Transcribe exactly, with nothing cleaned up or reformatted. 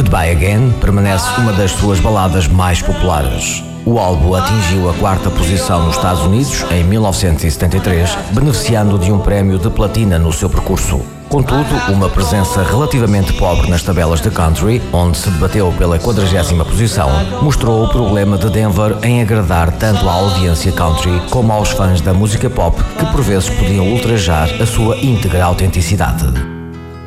Goodbye Again permanece uma das suas baladas mais populares. O álbum atingiu a quarta posição nos Estados Unidos em mil novecentos e setenta e três, beneficiando de um prémio de platina no seu percurso. Contudo, uma presença relativamente pobre nas tabelas de country, onde se debateu pela quadragésima posição, mostrou o problema de Denver em agradar tanto à audiência country como aos fãs da música pop, que por vezes podiam ultrajar a sua íntegra autenticidade.